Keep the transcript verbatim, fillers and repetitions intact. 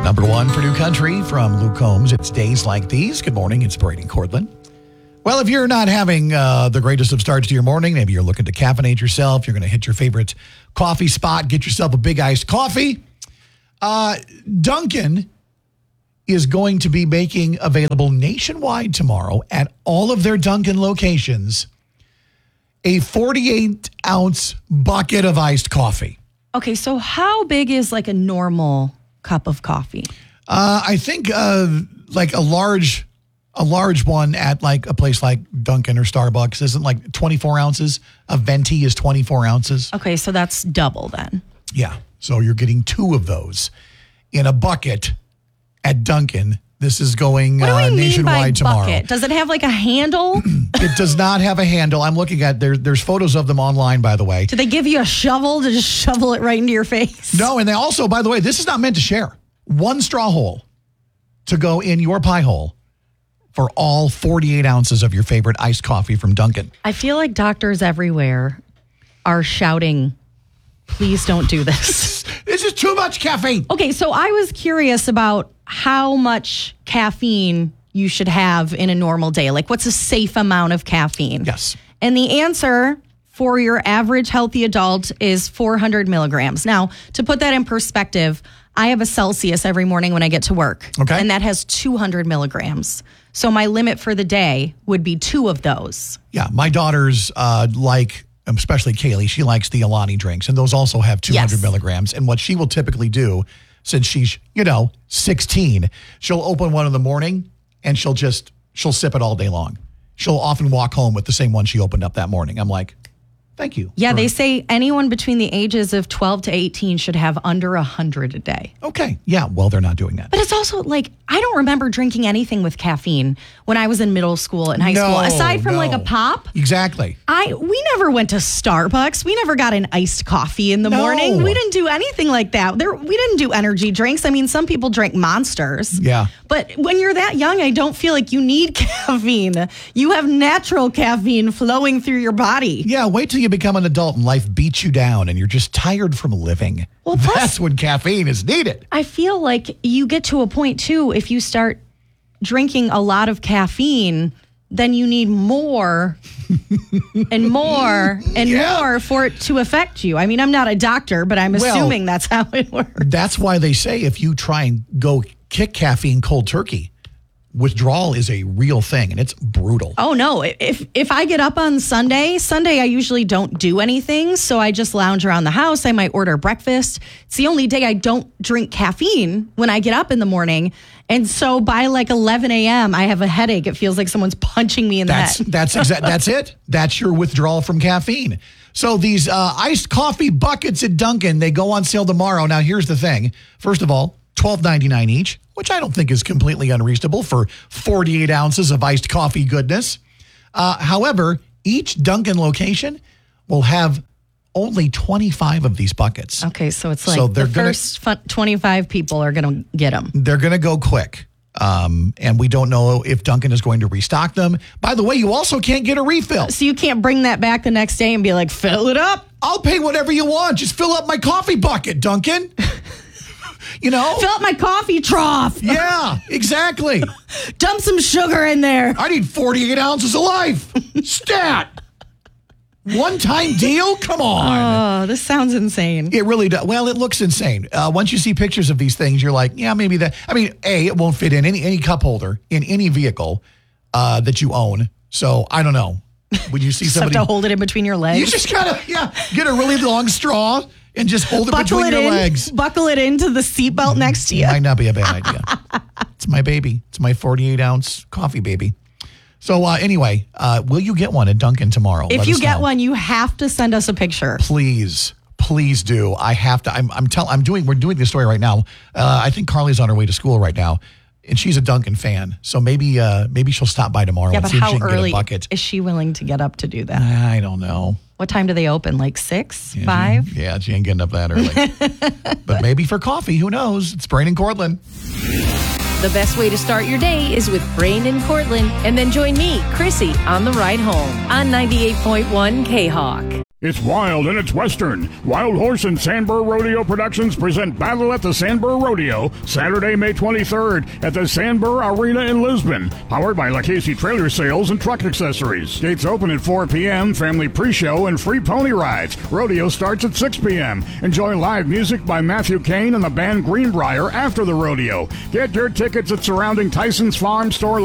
Number one for New Country from Luke Combs. It's days like these. Good morning. It's Brady and Cortland. Well, if you're not having uh, the greatest of starts to your morning, maybe you're looking to caffeinate yourself. You're going to hit your favorite coffee spot, get yourself a big iced coffee. Uh, Dunkin' is going to be making available nationwide tomorrow at all of their Dunkin' locations a forty-eight ounce bucket of iced coffee. Okay, so how big is like a normal cup of coffee? Uh, I think uh, like a large, a large one at like a place like Dunkin' or Starbucks isn't like twenty-four ounces. A venti is twenty-four ounces. Okay, so that's double then. Yeah, so you're getting two of those in a bucket at Dunkin'. This is going what do uh, we nationwide mean by tomorrow. Bucket? Does it have like a handle? It does not have a handle. I'm looking at there. There's photos of them online, by the way. Do they give you a shovel to just shovel it right into your face? No, and they also, by the way, this is not meant to share. One straw hole to go in your pie hole for all forty-eight ounces of your favorite iced coffee from Dunkin'. I feel like doctors everywhere are shouting, please don't do this. This is too much caffeine. Okay, so I was curious about how much caffeine you should have in a normal day. Like, what's a safe amount of caffeine? Yes. And the answer for your average healthy adult is four hundred milligrams. Now, to put that in perspective, I have a Celsius every morning when I get to work. Okay. And that has two hundred milligrams. So my limit for the day would be two of those. Yeah, my daughters uh, like, especially Kaylee, she likes the Alani drinks, and those also have two hundred Yes. milligrams. And what she will typically do, since she's, you know, sixteen, she'll open one in the morning and she'll just, she'll sip it all day long. She'll often walk home with the same one she opened up that morning. I'm like, thank you. Yeah, for- they say anyone between the ages of twelve to eighteen should have under one hundred a day. Okay. Yeah, well, they're not doing that. But it's also like, I don't remember drinking anything with caffeine when I was in middle school and high No, school. Aside from no. like a pop, Exactly. I we never went to Starbucks. We never got an iced coffee in the No. morning. We didn't do anything like that. There, we didn't do energy drinks. I mean, some people drink Monsters. Yeah. But when you're that young, I don't feel like you need caffeine. You have natural caffeine flowing through your body. Yeah, wait till you become an adult and life beats you down and you're just tired from living. Well, plus- That's when caffeine is needed. I feel like you get to a point too, if you start drinking a lot of caffeine, then you need more and more and Yeah. more for it to affect you. I mean, I'm not a doctor, but I'm Well- assuming that's how it works. That's why they say if you try and go kick caffeine cold turkey, withdrawal is a real thing and it's brutal. Oh no, if if I get up on Sunday, Sunday I usually don't do anything, so I just lounge around the house. I might order breakfast. It's the only day I don't drink caffeine when I get up in the morning. And so by like eleven a.m., I have a headache. It feels like someone's punching me in the That's head. that's exa- that's it. That's your withdrawal from caffeine. So these uh, iced coffee buckets at Dunkin', they go on sale tomorrow. Now here's the thing. First of all, twelve ninety-nine each, which I don't think is completely unreasonable for forty-eight ounces of iced coffee goodness. Uh, however, each Dunkin' location will have only twenty-five of these buckets. Okay, so it's like So the they're gonna- first fun, twenty-five people are going to get them. They're going to go quick. Um, and we don't know if Dunkin' is going to restock them. By the way, you also can't get a refill. So you can't bring that back the next day and be like, fill it up. I'll pay whatever you want. Just fill up my coffee bucket, Dunkin'. You know? Fill up my coffee trough. Yeah, exactly. Dump some sugar in there. I need forty-eight ounces of life. Stat. One-time deal? Come on. Oh, this sounds insane. It really does. Well, it looks insane. Uh, once you see pictures of these things, you're like, yeah, maybe that. I mean, A, it won't fit in any any cup holder in any vehicle uh, that you own. So I don't know. When you see Just have somebody, to hold it in between your legs. you just gotta, yeah, get a really long straw and just hold it buckle between it your in, legs. buckle it into the seatbelt next to you. Might not be a bad idea. It's my baby. It's my forty-eight ounce coffee baby. So uh, anyway, uh, will you get one at Dunkin' tomorrow? If Let you us get know. one, you have to send us a picture. Please, please do. I have to. I'm. I'm telling. I'm doing. We're doing this story right now. Uh, I think Carly's on her way to school right now, and she's a Dunkin' fan. So maybe, uh, maybe she'll stop by tomorrow Yeah, and but see if she how can get a early bucket. is she willing to get up to do that? I don't know. What time do they open? Like six, Yeah, five? She, yeah, she ain't getting up that early. But maybe for coffee, who knows? It's Brain and Cortland. The best way to start your day is with Brain and Cortland, and then join me, Chrissy, on the ride home on ninety-eight point one K-Hawk. It's wild and it's western. Wild Horse and Sandburr Rodeo Productions present Battle at the Sandburr Rodeo, Saturday, May twenty-third at the Sandburr Arena in Lisbon. Powered by LaCasey Trailer Sales and Truck Accessories. Gates open at four p.m., family pre-show and free pony rides. Rodeo starts at six p.m. Enjoy live music by Matthew Kane and the band Greenbrier after the rodeo. Get your tickets at surrounding Tyson's Farm Store